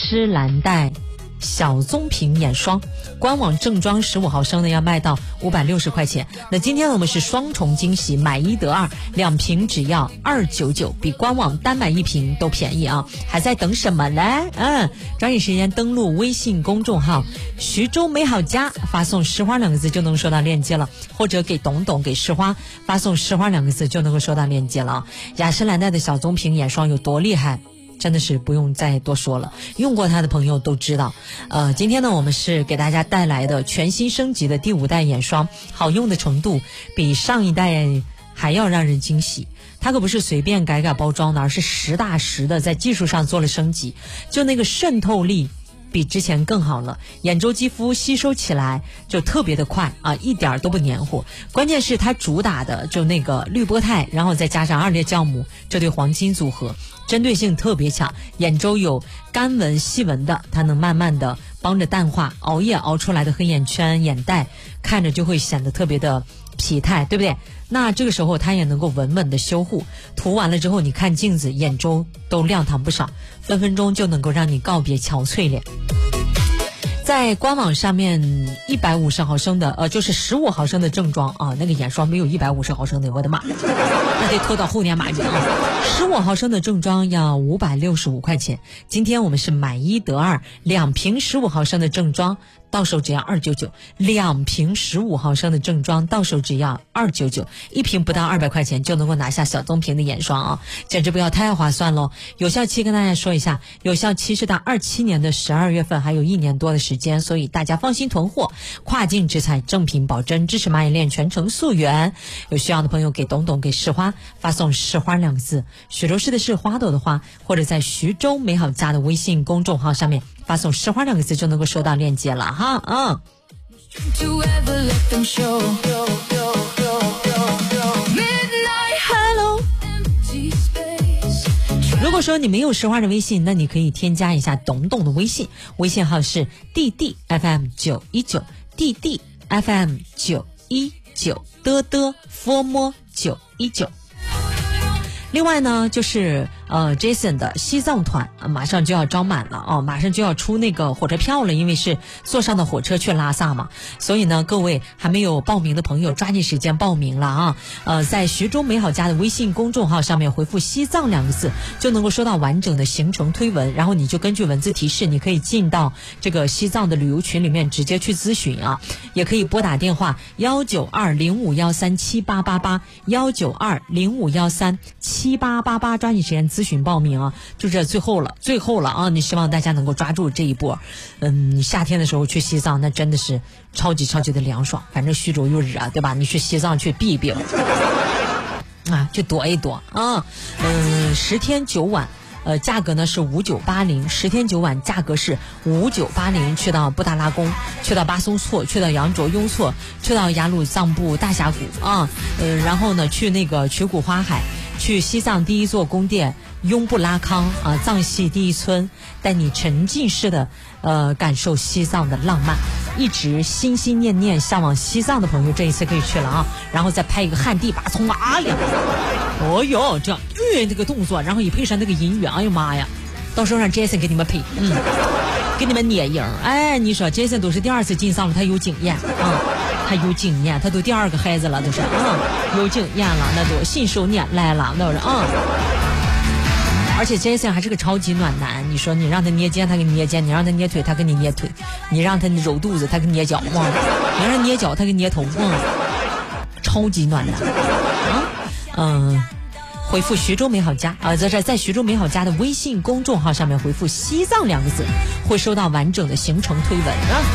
诗兰黛小棕瓶眼霜，官网正装15毫升的要卖到560块钱。那今天呢，我们是双重惊喜，买1得2，2瓶只要299，比官网单买1瓶都便宜啊！还在等什么嘞？抓紧时间登录微信公众号徐州美好家，发送诗花2个字就能收到链接了，或者给董董给诗花发送诗花2个字就能够收到链接了。雅诗兰黛的小棕瓶眼霜有多厉害？真的是不用再多说了，用过它的朋友都知道。今天呢，我们是给大家带来的全新升级的第5代眼霜，好用的程度比上一代还要让人惊喜。它可不是随便改包装的，而是实打实的在技术上做了升级，就那个渗透力比之前更好了，眼周肌肤吸收起来就特别的快啊，一点都不黏糊。关键是它主打的就那个绿波肽，然后再加上2列酵母，这对黄金组合针对性特别强。眼周有干纹细纹的，它能慢慢的帮着淡化熬夜熬出来的黑眼圈眼袋，看着就会显得特别的疲态，对不对？那这个时候它也能够稳稳的修护，涂完了之后你看镜子眼周都亮堂不少，分分钟就能够让你告别憔悴脸。在官网上面150毫升的就是15毫升的正装啊，那个眼霜没有150毫升的，我的妈，那得拖到后年买去啊。15毫升的正装要565块钱，今天我们是买1得2，2瓶15毫升的正装到手只要299，2瓶15毫升的正装到手只要299，1瓶不到200块钱就能够拿下小棕瓶的眼霜啊，简直不要太划算喽！有效期跟大家说一下，有效期是到27年的12月份，还有1年多的时间，所以大家放心囤货，跨境直采，正品保真，支持蚂蚁链全程溯源。有需要的朋友给董董给市花发送市花2个字，徐州市的是花朵的花，或者在徐州美好家的微信公众号上面发送市花2个字就能够收到链接了哈。如果说你没有市花的微信，那你可以添加一下董董的微信，微信号是 ddfm919 ddfm919 的佛919。另外呢，就是Jason 的西藏团马上就要招满了哦，马上就要出那个火车票了，因为是坐上的火车去拉萨嘛，所以呢，各位还没有报名的朋友抓紧时间报名了啊！在徐州美好家的微信公众号上面回复西藏2个字，就能够收到完整的行程推文，然后你就根据文字提示，你可以进到这个西藏的旅游群里面直接去咨询啊，也可以拨打电话19205137888 19205137888，抓紧时间咨询报名啊！就这最后了啊！你希望大家能够抓住这一波。夏天的时候去西藏，那真的是超级的凉爽。反正徐州又热，对吧？你去西藏去避一避啊，去躲一躲啊。10天9晚。价格呢是5980，10天9晚价格是5980，去到布达拉宫，去到巴松措，去到羊卓雍措，去到雅鲁藏布大峡谷啊，然后呢去那个曲谷花海，去西藏第一座宫殿雍布拉康啊，藏系第一村，带你沉浸式的感受西藏的浪漫。一直心心念念向往西藏的朋友，这一次可以去了啊！然后再拍一个旱地拔葱啊两，哦哟，这样这个动作，然后也配上那个音乐，哎呦妈呀！到时候让 Jason 给你们配，给你们捏影。哎，你说 Jason 都是第2次进藏了，他有经验啊，他有经验，他都第2个孩子了，都是有经验了，那都信手拈来了，那是而且 Jason 还是个超级暖男，你说你让他捏肩，他给你捏肩；你让他捏腿，他给你捏腿；你让他揉肚子，他给你捏脚；你让他捏脚，他给你捏头，超级暖男回复徐州美好家在徐州美好家的微信公众号上面回复西藏2个字，会收到完整的行程推文啊。